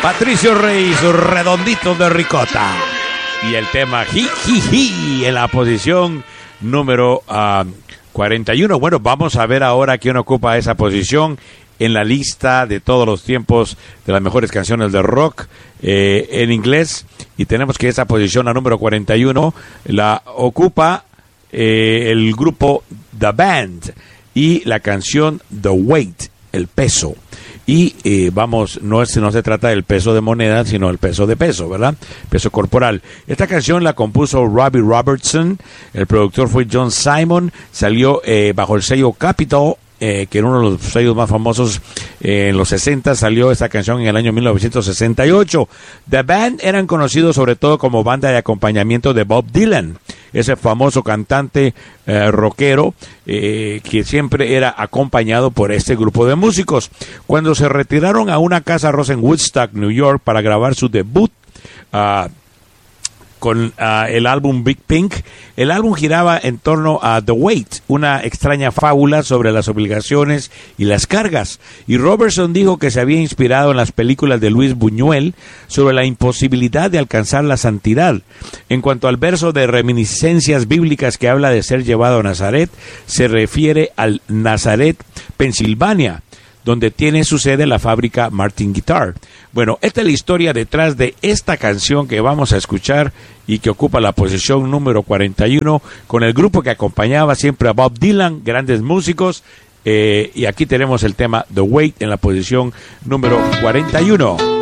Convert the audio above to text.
Patricio Rey, sus redonditos de ricota. Y el tema Ji en la posición número 41. Bueno, vamos a ver ahora quién ocupa esa posición en la lista de todos los tiempos de las mejores canciones de rock en inglés. Y tenemos que esa posición, la número 41, la ocupa el grupo The Band y la canción The Weight, el peso. Y vamos, no se trata del peso de moneda, sino el peso de peso, ¿verdad? Peso corporal. Esta canción la compuso Robbie Robertson, el productor fue John Simon, salió bajo el sello Capitol, que era uno de los sellos más famosos en los 60, salió esta canción en el año 1968. The Band eran conocidos sobre todo como banda de acompañamiento de Bob Dylan, ese famoso cantante rockero que siempre era acompañado por este grupo de músicos. Cuando se retiraron a una casa rosa en Woodstock, New York, para grabar su debut con el álbum Big Pink, el álbum giraba en torno a The Weight, una extraña fábula sobre las obligaciones y las cargas. Y Robertson dijo que se había inspirado en las películas de Luis Buñuel sobre la imposibilidad de alcanzar la santidad. En cuanto al verso de reminiscencias bíblicas que habla de ser llevado a Nazaret, se refiere al Nazaret, Pensilvania, donde tiene su sede la fábrica Martin Guitar. Bueno, esta es la historia detrás de esta canción que vamos a escuchar y que ocupa la posición número 41 con el grupo que acompañaba siempre a Bob Dylan, grandes músicos, y aquí tenemos el tema The Weight en la posición número 41.